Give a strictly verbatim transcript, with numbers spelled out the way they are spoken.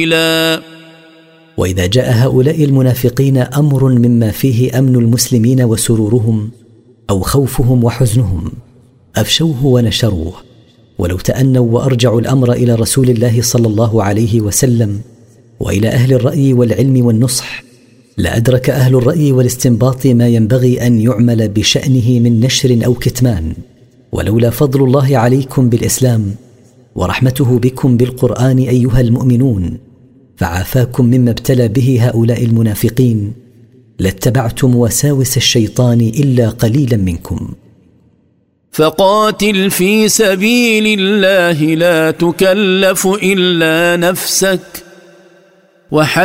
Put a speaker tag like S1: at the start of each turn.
S1: وإذا جاء هؤلاء المنافقين أمر مما فيه أمن المسلمين وسرورهم أو خوفهم وحزنهم أفشوه ونشروه، ولو تأنوا وأرجعوا الأمر إلى رسول الله صلى الله عليه وسلم وإلى أهل الرأي والعلم والنصح لأدرك أهل الرأي والاستنباط ما ينبغي أن يعمل بشأنه من نشر أو كتمان. ولولا فضل الله عليكم بالإسلام ورحمته بكم بالقرآن أيها المؤمنون فعافاكم مما ابتلى به هؤلاء المنافقين لاتبعتم وساوس الشيطان إلا قليلا منكم.
S2: فقاتل في سبيل الله لا تكلف إلا نفسك